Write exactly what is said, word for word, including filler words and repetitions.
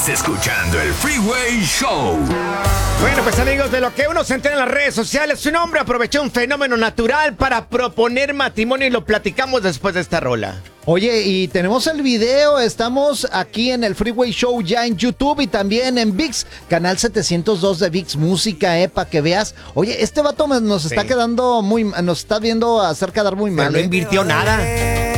Estás escuchando el Freeway Show. Bueno, pues amigos, de lo que uno se entera en las redes sociales, un hombre aprovechó un fenómeno natural para proponer matrimonio y lo platicamos después de esta rola. Oye, y tenemos el video, estamos aquí en el Freeway Show ya en YouTube y también en ViX, canal setecientos dos de ViX Música, eh, para que veas. Oye, este vato nos está Sí. quedando muy, nos está viendo hacer quedar muy mal. Pero no ¿eh? invirtió nada.